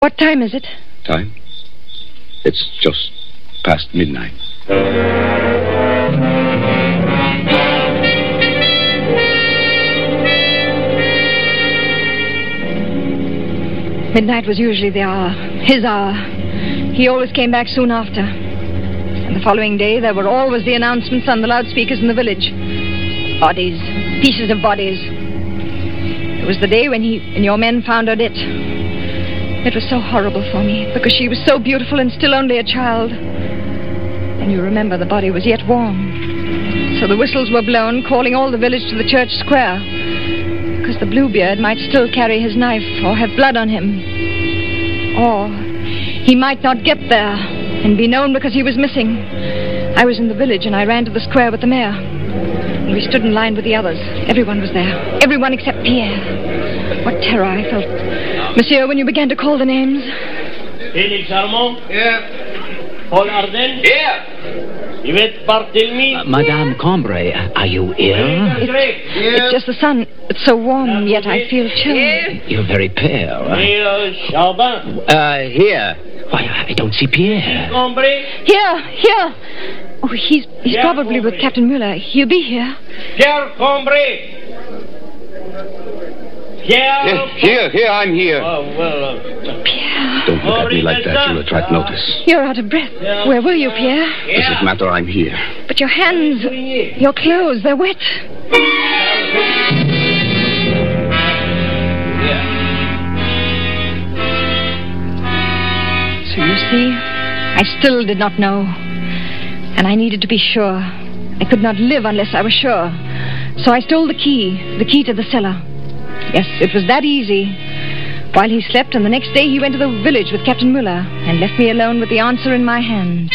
What time is it? Time? It's just past midnight. Midnight was usually the hour. His hour. He always came back soon after. And the following day, there were always the announcements on the loudspeakers in the village. Bodies. Pieces of bodies. It was the day when your men found Odette. It was so horrible for me, because she was so beautiful and still only a child. And you remember the body was yet warm. So the whistles were blown, calling all the village to the church square. Because the Bluebeard might still carry his knife or have blood on him. Or he might not get there and be known because he was missing. I was in the village and I ran to the square with the mayor. And we stood in line with the others. Everyone was there. Everyone except Pierre. What terror I felt. Monsieur, when you began to call the names. Félix Armand? Here. Paul Arden? Here. Yvette Barthélemy? Madame Combray, are you ill? It's just the sun. It's so warm, yet I feel chill. You're very pale. Charbin? Here. Why, I don't see Pierre. Combray? Here. Oh, he's probably with Captain Muller. He'll be here. Pierre Combray? Pierre? Here, I'm here. Oh, well... Pierre. Don't look at me like that. You'll attract notice. You're out of breath. Where were you, Pierre? Does it matter? I'm here. But your hands, your clothes, they're wet. So you see, I still did not know. And I needed to be sure. I could not live unless I was sure. So I stole the key to the cellar. Yes, it was that easy. While he slept, and the next day he went to the village with Captain Muller and left me alone with the answer in my hand.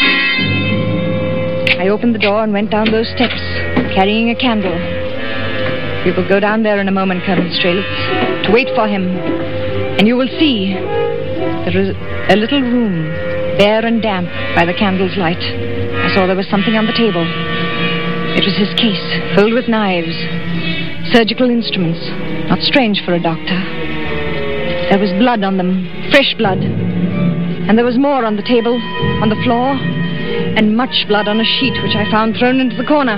I opened the door and went down those steps, carrying a candle. We will go down there in a moment, Colonel Strelitz, to wait for him. And you will see there is a little room, bare and damp by the candle's light. I saw there was something on the table. It was his case, filled with knives, surgical instruments, not strange for a doctor. There was blood on them, fresh blood. And there was more on the table, on the floor, and much blood on a sheet which I found thrown into the corner.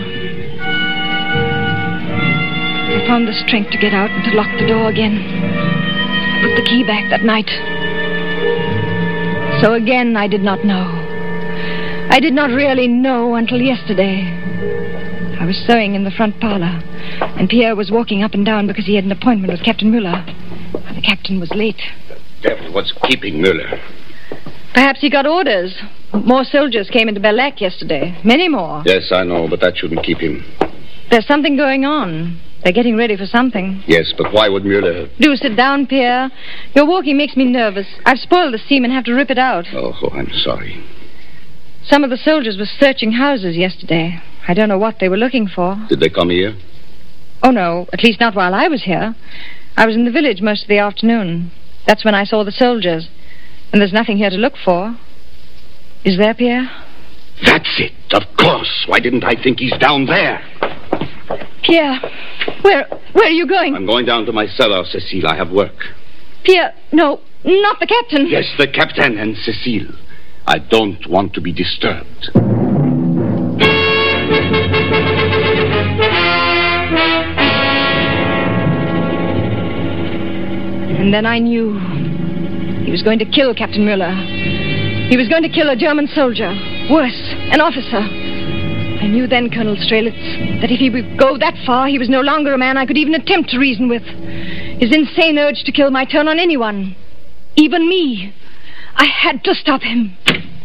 I found the strength to get out and to lock the door again. I put the key back that night. So again, I did not know. I did not really know until yesterday. I was sewing in the front parlor, and Pierre was walking up and down because he had an appointment with Captain Muller. The captain was late. Devil, what's keeping Muller? Perhaps he got orders. More soldiers came into Belac yesterday. Many more. Yes, I know, but that shouldn't keep him. There's something going on. They're getting ready for something. Yes, but why would Muller... Do sit down, Pierre. Your walking makes me nervous. I've spoiled the seam and have to rip it out. Oh, I'm sorry. Some of the soldiers were searching houses yesterday. I don't know what they were looking for. Did they come here? Oh, no. At least not while I was here. I was in the village most of the afternoon. That's when I saw the soldiers. And there's nothing here to look for. Is there, Pierre? That's it, of course. Why didn't I think he's down there? Pierre, where are you going? I'm going down to my cellar, Cecile. I have work. Pierre, no, not the captain. Yes, the captain and Cecile. I don't want to be disturbed. And then I knew he was going to kill Captain Muller. He was going to kill a German soldier. Worse, an officer. I knew then, Colonel Strelitz, that if he would go that far, he was no longer a man I could even attempt to reason with. His insane urge to kill might turn on anyone. Even me. I had to stop him.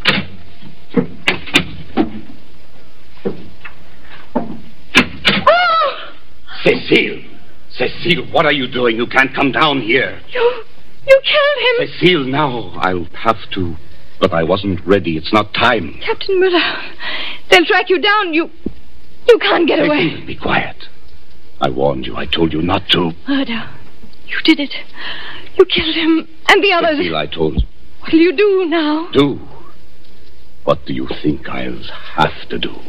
Oh! Cecile, what are you doing? You can't come down here. You killed him. Cecile, now I'll have to. But I wasn't ready. It's not time. Captain Muller, they'll track you down. You can't get away. Cecile, be quiet. I warned you. I told you not to. Murder. You did it. You killed him and the others. Cecile, I told you. What'll you do now? Do? What do you think I'll have to do?